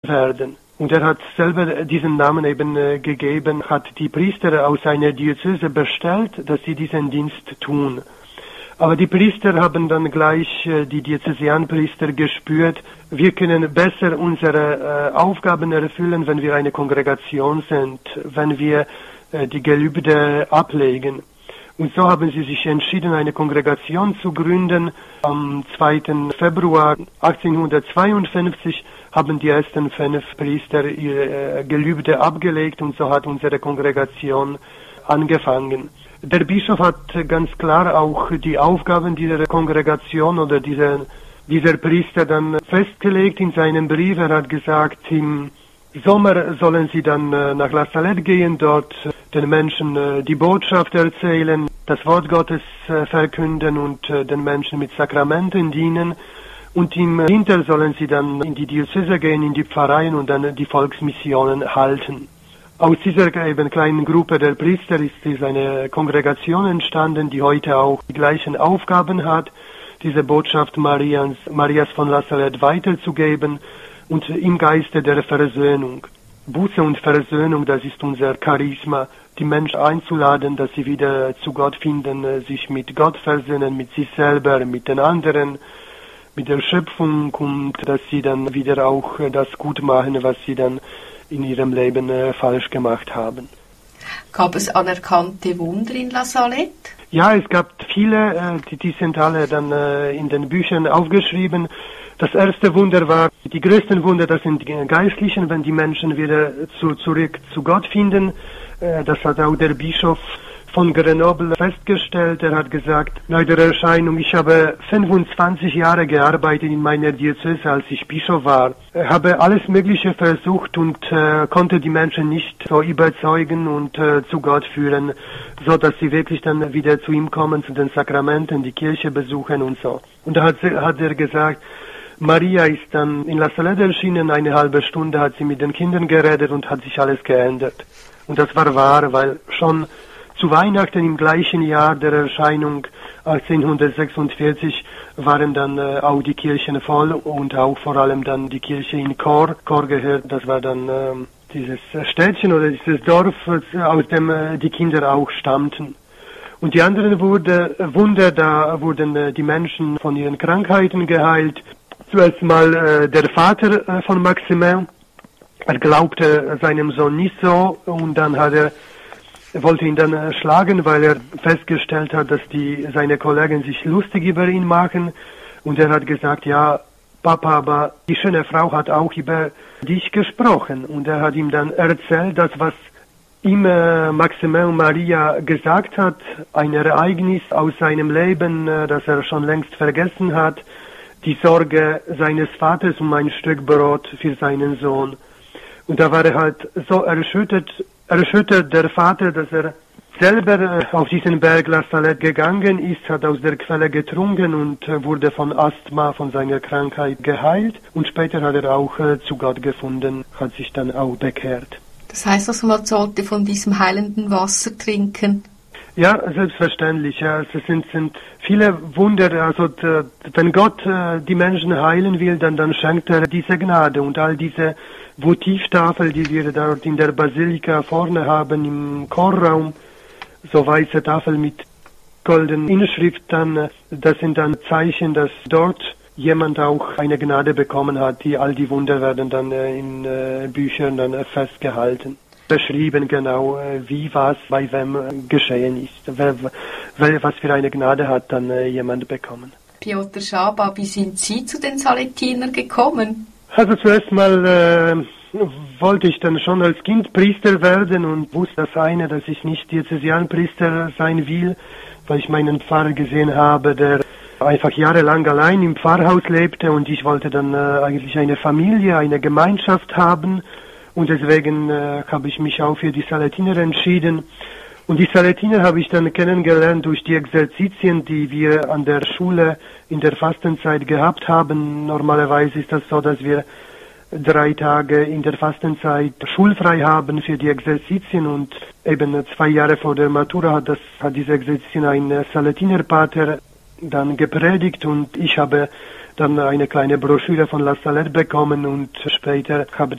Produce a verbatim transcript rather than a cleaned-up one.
werden. Und er hat selber diesen Namen eben äh, gegeben, hat die Priester aus seiner Diözese bestellt, dass sie diesen Dienst tun. Aber die Priester haben dann gleich, äh, die Diözesianpriester gespürt, wir können besser unsere äh, Aufgaben erfüllen, wenn wir eine Kongregation sind, wenn wir äh, die Gelübde ablegen. Und so haben sie sich entschieden, eine Kongregation zu gründen. Am zweiten Februar achtzehnhundertzweiundfünfzig haben die ersten fünf Priester ihre Gelübde abgelegt und so hat unsere Kongregation angefangen. Der Bischof hat ganz klar auch die Aufgaben dieser Kongregation oder dieser, dieser Priester dann festgelegt in seinem Brief. Er hat gesagt, im Sommer sollen sie dann nach La Salette gehen, dort den Menschen die Botschaft erzählen, das Wort Gottes verkünden und den Menschen mit Sakramenten dienen. Und im Winter sollen sie dann in die Diözese gehen, in die Pfarreien und dann die Volksmissionen halten. Aus dieser eben kleinen Gruppe der Priester ist eine Kongregation entstanden, die heute auch die gleichen Aufgaben hat, diese Botschaft Marias, Marias von La Salette weiterzugeben und im Geiste der Versöhnung. Buße und Versöhnung, das ist unser Charisma, die Menschen einzuladen, dass sie wieder zu Gott finden, sich mit Gott versöhnen, mit sich selber, mit den anderen, mit der Schöpfung und dass sie dann wieder auch das gut machen, was sie dann in ihrem Leben äh, falsch gemacht haben. Gab es anerkannte Wunder in La Salette? Ja, es gab viele, äh, die, die sind alle dann äh, in den Büchern aufgeschrieben. Das erste Wunder war, die größten Wunder, das sind die Geistlichen, wenn die Menschen wieder zu, zurück zu Gott finden. Äh, das hat auch der Bischof von Grenoble festgestellt. Er hat gesagt, nach der Erscheinung, ich habe fünfundzwanzig Jahre gearbeitet in meiner Diözese, als ich Bischof war. Ich habe alles Mögliche versucht und äh, konnte die Menschen nicht so überzeugen und äh, zu Gott führen, so dass sie wirklich dann wieder zu ihm kommen, zu den Sakramenten, die Kirche besuchen und so. Und da hat, hat er gesagt, Maria ist dann in La Salette erschienen, eine halbe Stunde hat sie mit den Kindern geredet und hat sich alles geändert. Und das war wahr, weil schon zu Weihnachten im gleichen Jahr der Erscheinung achtzehnhundertsechsundvierzig waren dann äh, auch die Kirchen voll und auch vor allem dann die Kirche in Chor. Chor gehört, das war dann äh, dieses Städtchen oder dieses Dorf, aus dem äh, die Kinder auch stammten. Und die anderen wurde, Wunder, da wurden äh, die Menschen von ihren Krankheiten geheilt. Zuerst mal äh, der Vater äh, von Maximin, er glaubte seinem Sohn nicht so und dann hat er Er wollte ihn dann äh, schlagen, weil er festgestellt hat, dass die seine Kollegen sich lustig über ihn machen. Und er hat gesagt, ja, Papa, aber die schöne Frau hat auch über dich gesprochen. Und er hat ihm dann erzählt, dass was ihm äh, Maximin Maria gesagt hat, ein Ereignis aus seinem Leben, äh, das er schon längst vergessen hat, die Sorge seines Vaters um ein Stück Brot für seinen Sohn. Und da war er halt so erschüttert, erschüttert der Vater, dass er selber auf diesen Berg La Salette gegangen ist, hat aus der Quelle getrunken und wurde von Asthma, von seiner Krankheit geheilt. Und später hat er auch zu Gott gefunden, hat sich dann auch bekehrt. Das heißt also, man sollte von diesem heilenden Wasser trinken? Ja, selbstverständlich. Ja. Es sind, sind viele Wunder. Also wenn Gott die Menschen heilen will, dann, dann schenkt er diese Gnade und all diese Votivtafel, die wir dort in der Basilika vorne haben, im Chorraum, so weiße Tafel mit goldenen Inschrift, dann, das sind dann Zeichen, dass dort jemand auch eine Gnade bekommen hat. Die, all die Wunder werden dann in äh, Büchern dann festgehalten. Beschrieben genau, äh, wie was bei wem geschehen ist, wer, wer, was für eine Gnade hat dann äh, jemand bekommen. Piotr Schaaba, wie sind Sie zu den Salettinern gekommen? Also zuerst mal äh, wollte ich dann schon als Kind Priester werden und wusste das eine, dass ich nicht Diözesianpriester sein will, weil ich meinen Pfarrer gesehen habe, der einfach jahrelang allein im Pfarrhaus lebte und ich wollte dann äh, eigentlich eine Familie, eine Gemeinschaft haben und deswegen äh, habe ich mich auch für die Salettiner entschieden. Und die Salettiner habe ich dann kennengelernt durch die Exerzitien, die wir an der Schule in der Fastenzeit gehabt haben. Normalerweise ist das so, dass wir drei Tage in der Fastenzeit schulfrei haben für die Exerzitien und eben zwei Jahre vor der Matura hat, das, hat diese Exerzitien ein Salettinerpater dann gepredigt und ich habe dann eine kleine Broschüre von La Salette bekommen und später habe